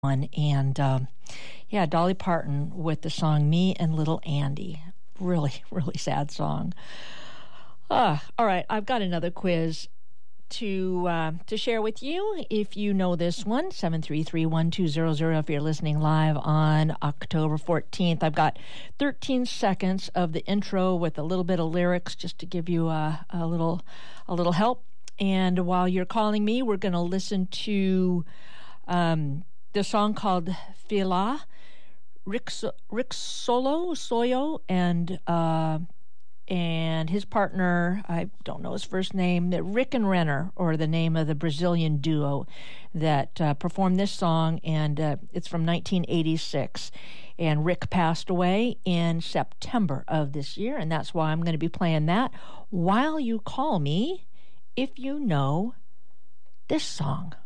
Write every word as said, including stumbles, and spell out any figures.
one. And um, yeah, Dolly Parton with the song Me and Little Andy. Really, really sad song. Uh, all right, I've got another quiz to uh, to share with you. If you know this one, seven three three, one two zero zero. If you're listening live on October fourteenth, I've got thirteen seconds of the intro with a little bit of lyrics just to give you a, a little a little help. And while you're calling me, we're going to listen to um, the song called Fila, Rick, Rick Solo, Soyo, and uh, and his partner, I don't know his first name, Rick and Renner, or the name of the Brazilian duo that uh, performed this song, and uh, it's from nineteen eighty-six. And Rick passed away in September of this year, and that's why I'm going to be playing that while you call me if you know this song.